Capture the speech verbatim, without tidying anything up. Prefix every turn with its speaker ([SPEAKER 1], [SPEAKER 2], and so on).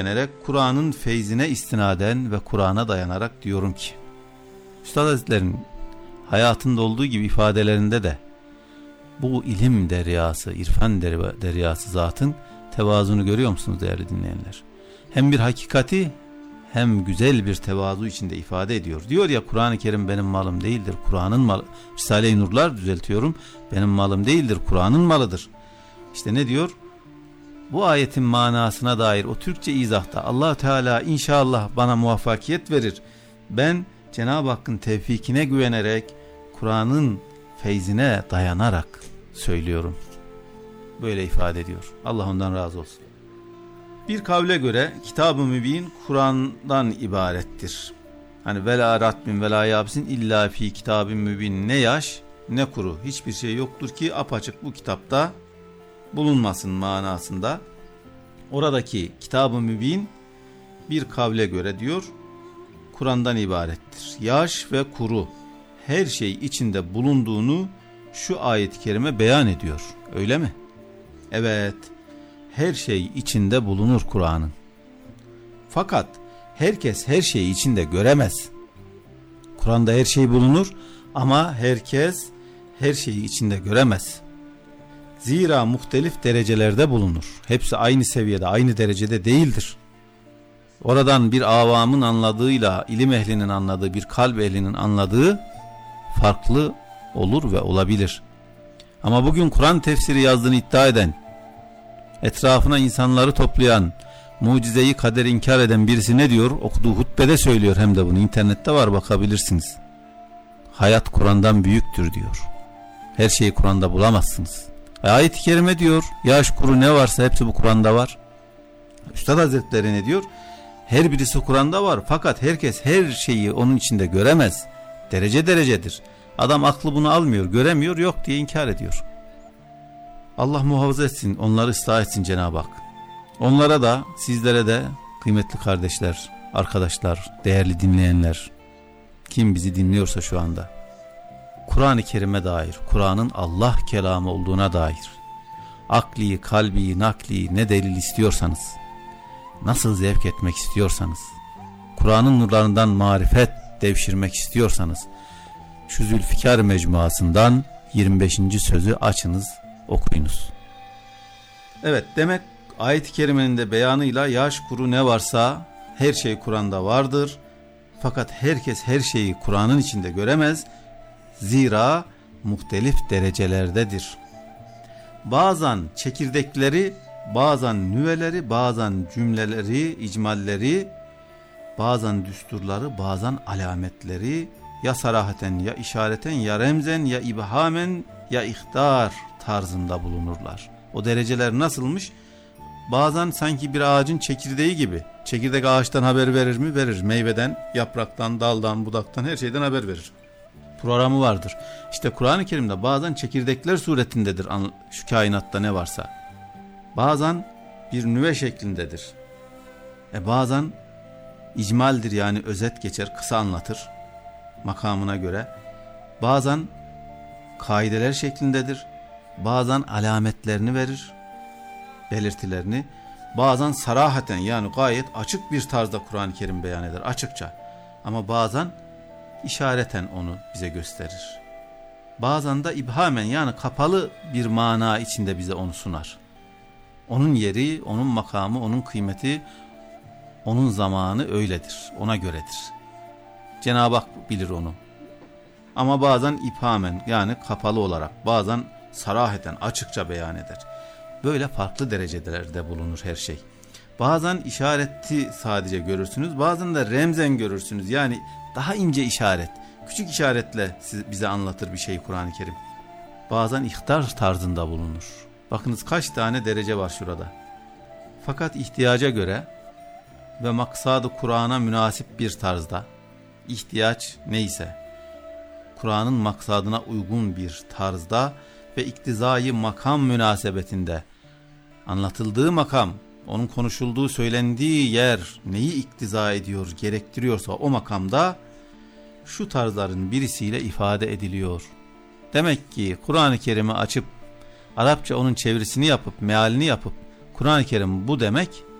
[SPEAKER 1] Kur'an'ın feyzine istinaden ve Kur'an'a dayanarak diyorum ki, Üstad Hazretleri'nin hayatında olduğu gibi ifadelerinde de bu ilim deryası, irfan deryası zatın tevazunu görüyor musunuz değerli dinleyenler? Hem bir hakikati hem güzel bir tevazu içinde ifade ediyor. Diyor ya, Kur'an-ı Kerim benim malım değildir, Kur'an'ın malı. Risale-i Nurlar düzeltiyorum, benim malım değildir, Kur'an'ın malıdır. İşte ne diyor? Bu ayetin manasına dair o Türkçe izahta Allah Teala inşallah bana muvaffakiyet verir. Ben Cenab-ı Hakk'ın tevfikine güvenerek, Kur'an'ın feyzine dayanarak söylüyorum. Böyle ifade ediyor. Allah ondan razı olsun. Bir kavle göre Kitab-ı Mübin Kur'an'dan ibarettir. Hani vela ratbin vela yabsin illa fi kitab-ı mübin, ne yaş ne kuru, hiçbir şey yoktur ki apaçık bu kitapta bulunmasın manasında. Oradaki Kitab-ı Mübin bir kavle göre diyor Kur'an'dan ibarettir. Yaş ve kuru her şey içinde bulunduğunu şu ayet-i kerime beyan ediyor. Öyle mi? Evet, her şey içinde bulunur Kur'an'ın. Fakat herkes her şeyi içinde göremez. Kur'an'da her şey bulunur ama herkes her şeyi içinde göremez. Zira muhtelif derecelerde bulunur. Hepsi aynı seviyede, aynı derecede değildir. Oradan bir avamın anladığıyla ilim ehlinin anladığı, bir kalp ehlinin anladığı farklı olur ve olabilir. Ama bugün Kur'an tefsiri yazdığını iddia eden, etrafına insanları toplayan, mucizeyi, kaderi inkar eden birisi ne diyor? Okuduğu hutbede söylüyor, hem de bunu internette var, bakabilirsiniz. Hayat Kur'an'dan büyüktür diyor. Her şeyi Kur'an'da bulamazsınız. E, ayet-i kerime diyor, yaş kuru ne varsa hepsi bu Kur'an'da var. Üstad Hazretleri ne diyor? Her birisi Kur'an'da var fakat herkes her şeyi onun içinde göremez. Derece derecedir. Adam aklı bunu almıyor, göremiyor, yok diye inkar ediyor. Allah muhafaza etsin, onları ıslah etsin Cenab-ı Hak. Onlara da, sizlere de kıymetli kardeşler, arkadaşlar, değerli dinleyenler, kim bizi dinliyorsa şu anda, Kur'an-ı Kerim'e dair, Kur'an'ın Allah kelamı olduğuna dair, akli, kalbi, nakli ne delil istiyorsanız, nasıl zevk etmek istiyorsanız, Kur'an'ın nurlarından marifet devşirmek istiyorsanız, şu Zülfikar mecmuasından yirmi beşinci sözü açınız, okuyunuz. Evet, demek ayet-i kerimenin de beyanıyla yaş kuru ne varsa her şey Kur'an'da vardır. Fakat herkes her şeyi Kur'an'ın içinde göremez. Zira muhtelif derecelerdedir. Bazen çekirdekleri, bazen nüveleri, bazen cümleleri, icmalleri, bazen düsturları, bazen alametleri ya sarahaten ya işareten ya remzen ya ibhamen ya ihtar tarzında bulunurlar. O dereceler nasılmış? Bazen sanki bir ağacın çekirdeği gibi. Çekirdek ağaçtan haber verir mi? Verir. Meyveden, yapraktan, daldan, budaktan, her şeyden haber verir. Programı vardır. İşte Kur'an-ı Kerim'de bazen çekirdekler suretindedir şu kainatta ne varsa. Bazen bir nüve şeklindedir. E bazen icmaldir, yani özet geçer, kısa anlatır makamına göre. Bazen kaideler şeklindedir. Bazen alametlerini verir, belirtilerini. Bazen sarahaten, yani gayet açık bir tarzda Kur'an-ı Kerim beyan eder, açıkça. Ama bazen işareten onu bize gösterir. Bazen de ibhamen, yani kapalı bir mana içinde bize onu sunar. Onun yeri, onun makamı, onun kıymeti, onun zamanı öyledir, ona göredir. Cenab-ı Hak bilir onu. Ama bazen ibhamen, yani kapalı olarak, bazen saraheten, açıkça beyan eder. Böyle farklı derecelerde bulunur her şey. Bazen işareti sadece görürsünüz, bazen de remzen görürsünüz. Yani daha ince işaret, küçük işaretle bize anlatır bir şey Kur'an-ı Kerim. Bazen ihtar tarzında bulunur. Bakınız kaç tane derece var şurada. Fakat ihtiyaca göre ve maksadı Kur'an'a münasip bir tarzda, ihtiyaç neyse, Kur'an'ın maksadına uygun bir tarzda ve iktizai makam münasebetinde, anlatıldığı makam, onun konuşulduğu, söylendiği yer neyi iktiza ediyor, gerektiriyorsa o makamda şu tarzların birisiyle ifade ediliyor. Demek ki Kur'an-ı Kerim'i açıp Arapça onun çevirisini yapıp mealini yapıp Kur'an-ı Kerim bu demek